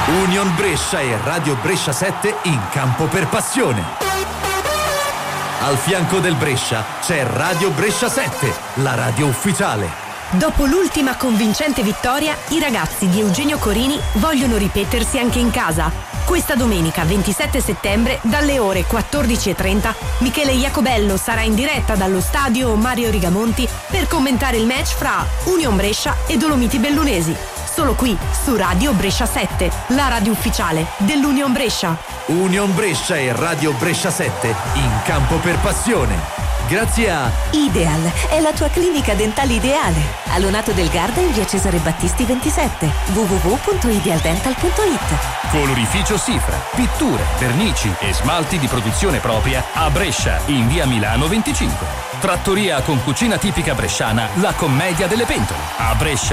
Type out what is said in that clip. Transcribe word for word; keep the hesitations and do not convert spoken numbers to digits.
Union Brescia e Radio Brescia sette in campo per passione. Al fianco del Brescia c'è Radio Brescia sette, la radio ufficiale. Dopo l'ultima convincente vittoria, i ragazzi di Eugenio Corini vogliono ripetersi anche in casa. Questa domenica ventisette settembre, dalle ore quattordici e trenta, Michele Iacobello sarà in diretta dallo stadio Mario Rigamonti per commentare il match fra Union Brescia e Dolomiti Bellunesi. Solo qui, su Radio Brescia sette, la radio ufficiale dell'Union Brescia. Union Brescia e Radio Brescia sette in campo per passione. Grazie a Ideal, è la tua clinica dentale ideale. A Lonato del Garda in via Cesare Battisti ventisette. w w w punto idealdental punto i t. Colorificio Sifra, pitture, vernici e smalti di produzione propria a Brescia in via Milano venticinque. Trattoria con cucina tipica bresciana, la Commedia delle Pentole. A Brescia